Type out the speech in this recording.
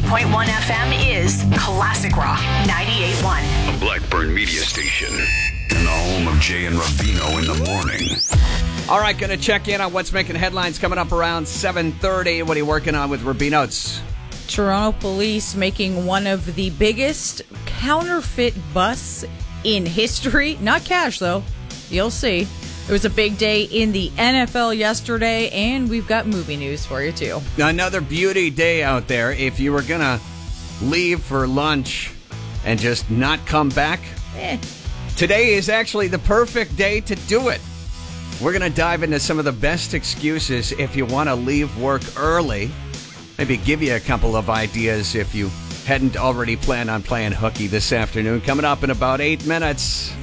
98.1 FM is Classic Rock 98.1. A Blackburn media station. And the home of Jay and Ravino in the morning. All right, going to check in on what's making headlines coming up around 7:30. What are you working on with Rubino? It's Toronto police making one of the biggest counterfeit busts in history. Not cash, though. You'll see. It was a big day in the NFL yesterday, and we've got movie news for you, too. another beauty day out there. If you were going to leave for lunch and just not come back, today is actually the perfect day to do it. We're going to dive into some of the best excuses if you want to leave work early. Maybe give you a couple of ideas if you hadn't already planned on playing hooky this afternoon. Coming up in about 8 minutes.